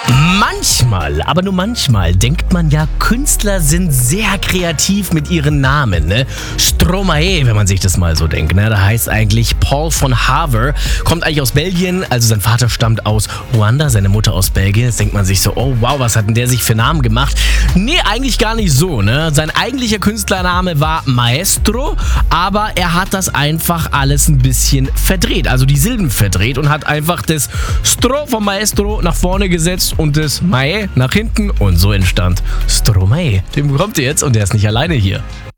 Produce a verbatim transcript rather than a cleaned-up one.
Manchmal, aber nur manchmal, denkt man ja, Künstler sind sehr kreativ mit ihren Namen, ne? Stromae, wenn man sich das mal so denkt, ne? Da heißt eigentlich Paul von Haver, kommt eigentlich aus Belgien, also sein Vater stammt aus Ruanda, seine Mutter aus Belgien. Jetzt denkt man sich so, oh wow, was hat denn der sich für Namen gemacht? Nee, eigentlich gar nicht so, ne? Sein eigentlicher Künstlername war Maestro, aber er hat das einfach alles ein bisschen verdreht, also die Silben verdreht und hat einfach das Stro vom Maestro nach vorne gesetzt und das Mae nach hinten und so entstand Stromae. Den bekommt ihr jetzt und der ist nicht alleine hier.